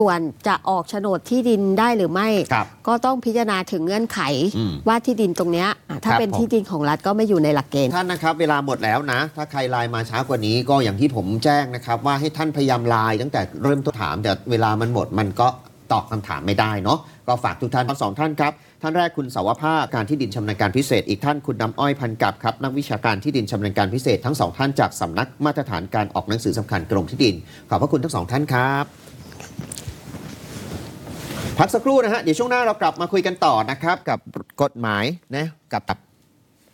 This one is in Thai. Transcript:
ส่วนจะออกโฉนดที่ดินได้หรือไม่ก็ต้องพิจารณาถึงเงื่อนไขว่าที่ดินตรงนี้ถ้าเป็นที่ดินของรัฐก็ไม่อยู่ในหลักเกณฑ์ท่านนะครับเวลาหมดแล้วนะถ้าใครไลน์มาช้ากว่านี้ก็อย่างที่ผมแจ้งนะครับว่าให้ท่านพยายามไลน์ตั้งแต่เริ่มต้นถามแต่เวลามันหมดมันก็ตอบคำถามไม่ได้เนาะก็ฝากทุกท่านทั้งสองท่านครับท่านแรกคุณสาวภาการที่ดินชำนาญการพิเศษอีกท่านคุณน้ำอ้อยพันกับครับนักวิชาการที่ดินชำนาญการพิเศษทั้งสองท่านจากสำนักมาตรฐานการออกหนังสือสำคัญกรมที่ดินขอบพระคุณทั้งสองท่านครับพักสักครู่นะฮะเดี๋ยวช่วงหน้าเรากลับมาคุยกันต่อนะครับกับกฎหมายนะกับ